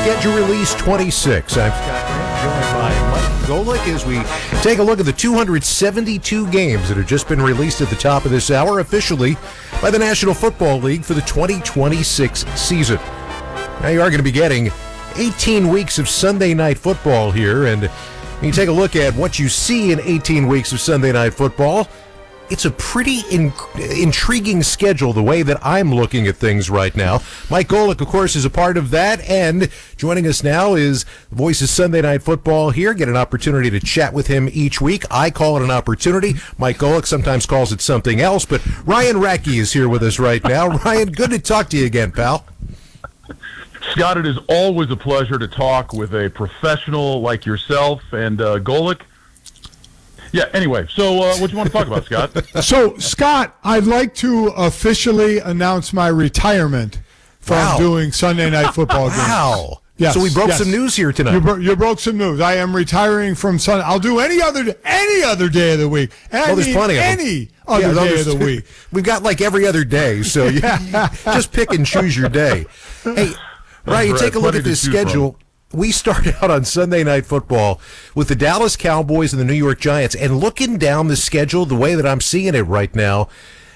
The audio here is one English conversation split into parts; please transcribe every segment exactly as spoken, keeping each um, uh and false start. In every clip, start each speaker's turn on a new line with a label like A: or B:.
A: Schedule Release twenty-six. I'm Scott Grant, joined by Mike Golic as we take a look at the two hundred seventy-two games that have just been released at the top of this hour officially by the National Football League for the twenty twenty-six season. Now you are going to be getting eighteen weeks of Sunday Night Football here, and when you take a look at what you see in eighteen weeks of Sunday Night Football, it's a pretty in- intriguing schedule the way that I'm looking at things right now. Mike Golic, of course, is a part of that, and joining us now is the voice of Sunday Night Football here. Get an opportunity to chat with him each week. I call it an opportunity. Mike Golic sometimes calls it something else, but Ryan Racky is here with us right now. Ryan, good to talk to you again, pal.
B: Scott, it is always a pleasure to talk with a professional like yourself and uh, Golic. Yeah, anyway, so uh, what do you want to talk about, Scott?
C: So, Scott, I'd like to officially announce my retirement from
A: Wow.
C: doing Sunday Night Football games.
A: Wow.
C: Yes,
A: so we broke
C: yes.
A: some news here tonight.
C: You, bro- you broke some news. I am retiring from Sunday. I'll do any other any other day of the week. And I
A: Well, there's
C: mean
A: plenty of them.
C: any other
A: Yeah, no,
C: day
A: there's-
C: of the week.
A: We've got like every other day, so you just pick and choose your day. Hey, Ryan,
B: right.
A: take a look
B: Plenty
A: at
B: to
A: this
B: choose
A: schedule. We start out on Sunday Night Football with the Dallas Cowboys and the New York Giants. And looking down the schedule, the way that I'm seeing it right now,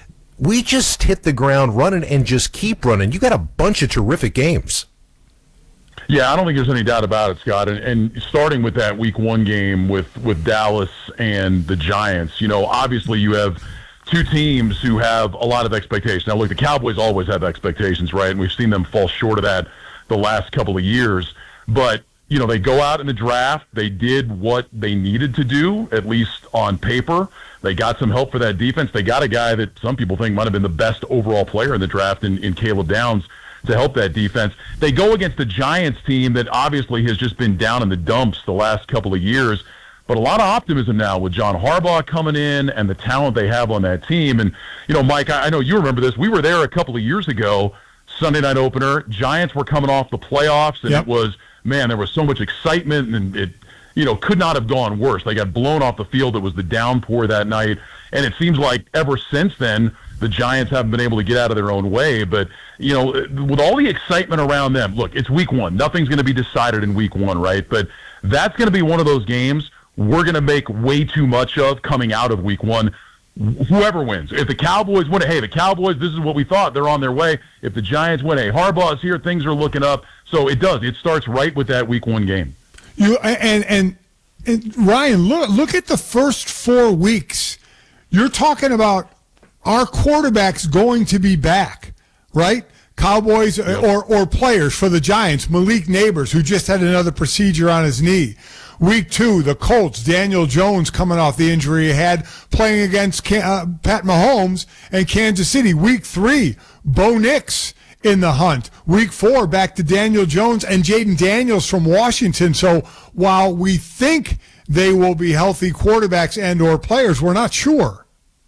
A: we just hit the ground running and just keep running. You got a bunch of terrific games.
B: Yeah, I don't think there's any doubt about it, Scott. And, and starting with that week one game with, with Dallas and the Giants, you know, obviously you have two teams who have a lot of expectations. Now, look, the Cowboys always have expectations, right? And we've seen them fall short of that the last couple of years. But, you know, they go out in the draft. They did what they needed to do, at least on paper. They got some help for that defense. They got a guy that some people think might have been the best overall player in the draft in, in Caleb Downs to help that defense. They go against the Giants team that obviously has just been down in the dumps the last couple of years. But a lot of optimism now with John Harbaugh coming in and the talent they have on that team. And, you know, Mike, I, I know you remember this. We were there a couple of years ago, Sunday night opener. Giants were coming off the playoffs, and
C: Yep.
B: it was, man, there was so much excitement, and it, you know, could not have gone worse. They got blown off the field. It was the downpour that night. And it seems like ever since then, the Giants haven't been able to get out of their own way. But, you know, with all the excitement around them, look, it's week one. Nothing's going to be decided in week one, right? But that's going to be one of those games we're going to make way too much of coming out of week one. Whoever wins. If the Cowboys win, hey, the Cowboys, this is what we thought. They're on their way. If the Giants win, hey, Harbaugh's here. Things are looking up. So it does. It starts right with that week one game.
C: You and and, and Ryan, look look at the first four weeks. You're talking about our quarterbacks going to be back, right? Cowboys
B: Yep.
C: or or players for the Giants, Malik Neighbors, who just had another procedure on his knee. Week two, the Colts, Daniel Jones coming off the injury he had, playing against Can- uh, Pat Mahomes and Kansas City. Week three, Bo Nix in the hunt. Week four, back to Daniel Jones and Jaden Daniels from Washington. So while we think they will be healthy quarterbacks and or players, we're not sure.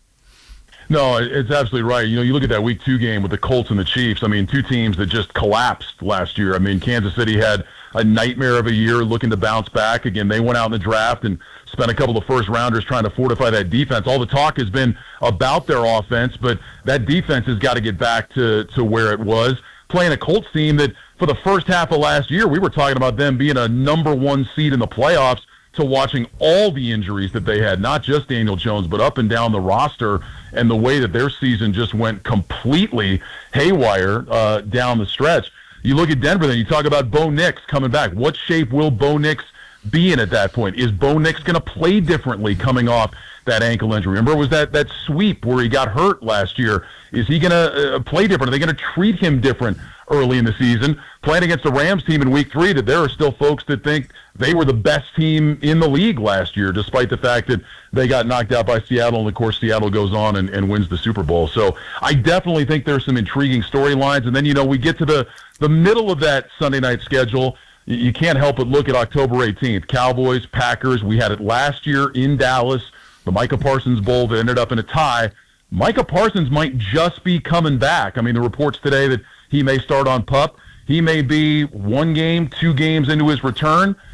B: No, it's absolutely right. You know, you look at that week two game with the Colts and the Chiefs. I mean, two teams that just collapsed last year. I mean, Kansas City had a nightmare of a year looking to bounce back. Again, they went out in the draft and spent a couple of first rounders trying to fortify that defense. All the talk has been about their offense, but that defense has got to get back to, to where it was. Playing a Colts team that for the first half of last year, we were talking about them being a number one seed in the playoffs, to watching all the injuries that they had, not just Daniel Jones, but up and down the roster, and the way that their season just went completely haywire uh, down the stretch. You look at Denver, then you talk about Bo Nix coming back. What shape will Bo Nix be in at that point? Is Bo Nix going to play differently coming off that ankle injury? Remember, it was that, that sweep where he got hurt last year. Is he going to uh, play different? Are they going to treat him different early in the season? Playing against the Rams team in week three, that there are still folks that think they were the best team in the league last year, despite the fact that they got knocked out by Seattle, and of course Seattle goes on and, and wins the Super Bowl. So I definitely think there's some intriguing storylines. And then, you know, we get to the, the middle of that Sunday night schedule. You can't help but look at October eighteenth. Cowboys, Packers. We had it last year in Dallas, the Micah Parsons Bowl that ended up in a tie. Micah Parsons might just be coming back. I mean, the reports today that he may start on PUP. He may be one game, two games into his return.